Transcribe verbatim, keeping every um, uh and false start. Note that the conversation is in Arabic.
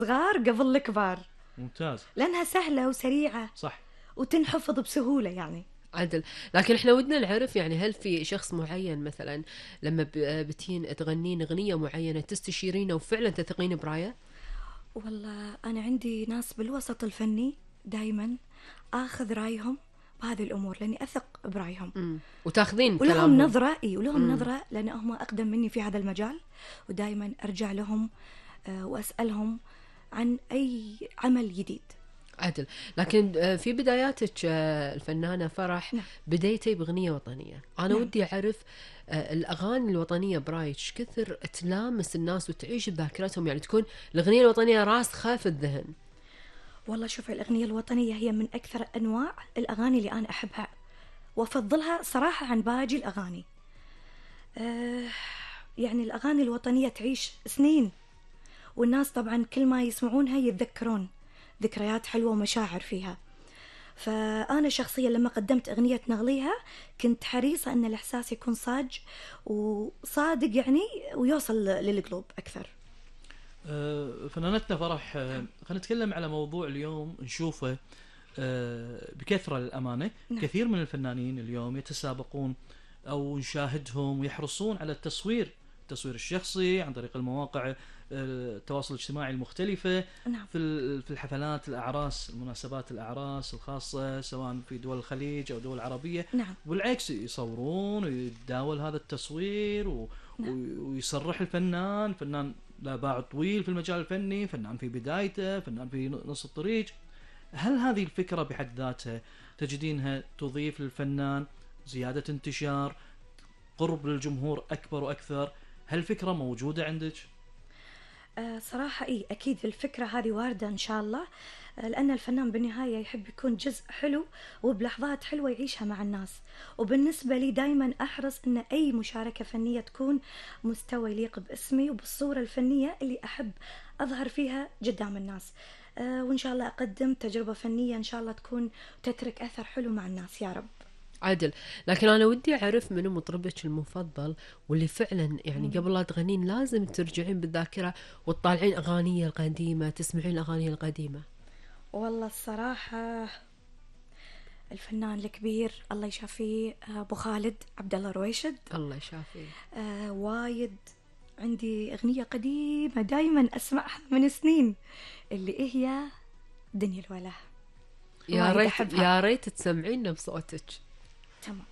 صغار قبل الكبار. ممتاز. لأنها سهلة وسريعة صح. وتنحفظ بسهولة يعني. عدل. لكن احنا ودنا نعرف يعني هل في شخص معين مثلا لما بتين تغنين أغنية معينة تستشيرينه وفعلا تثقين برايه؟ والله أنا عندي ناس بالوسط الفني دايما آخذ رأيهم بهذه الأمور لأني أثق برأيهم. مم. وتاخذين ولهم كلامهم. نظرة إيه ولهم مم. نظرة لأنهم أقدم مني في هذا المجال، ودايما أرجع لهم آه وأسألهم عن أي عمل جديد. عدل. لكن في بداياتك الفنانة فرح نعم. بديتي بأغنية وطنية. أنا نعم. ودي أعرف الأغاني الوطنية برايك كثر تلامس الناس وتعيش بذاكرتهم، يعني تكون الأغنية الوطنية راسخة في الذهن. والله شوف، الأغنية الوطنية هي من أكثر أنواع الأغاني اللي أنا أحبها وأفضلها صراحة عن باقي الأغاني. أه يعني الأغاني الوطنية تعيش سنين، والناس طبعا كل ما يسمعونها يتذكرون ذكريات حلوة ومشاعر فيها. فأنا شخصيا لما قدمت أغنية نغليها كنت حريصة أن الإحساس يكون صاج وصادق يعني ويوصل للقلوب أكثر. أه فنانتنا فرح، أه خلينا نتكلم على موضوع اليوم نشوفه أه بكثرة للأمانة. نعم. كثير من الفنانين اليوم يتسابقون أو نشاهدهم ويحرصون على التصوير التصوير الشخصي عن طريق المواقع التواصل الاجتماعي المختلفة. نعم. في في الحفلات الأعراس، المناسبات الأعراس الخاصة سواء في دول الخليج أو دول عربية. نعم. بالعكس يصورون ويتداول هذا التصوير و... نعم. ويصرح الفنان فنان لا باع طويل في المجال الفني، فنان في بدايته، فنان في نص الطريق. هل هذه الفكرة بحد ذاتها تجدينها تضيف للفنان زيادة انتشار، قرب للجمهور أكبر وأكثر؟ هل الفكرة موجودة عندك؟ أه صراحة إيه أكيد الفكرة هذه واردة إن شاء الله. أه لأن الفنان بالنهاية يحب يكون جزء حلو وبلحظات حلوة يعيشها مع الناس. وبالنسبة لي دايما أحرص أن أي مشاركة فنية تكون مستوى يليق باسمي وبالصورة الفنية اللي أحب أظهر فيها قدام الناس. أه وإن شاء الله أقدم تجربة فنية إن شاء الله تكون تترك أثر حلو مع الناس يا رب. عدل. لكن أنا ودي أعرف منو مطربك المفضل واللي فعلا يعني مم. قبل لا تغنين لازم ترجعين بالذاكرة وتطالعين أغانية القديمة، تسمعين الأغاني القديمة. والله الصراحة الفنان الكبير الله يشافيه أبو خالد عبد الله رويشد. الله يشافيه. آه وايد عندي أغنية قديمة دايما أسمعها من سنين اللي هي دنيا الوله. يا ريت يا ريت تسمعينا بصوتك. تمام.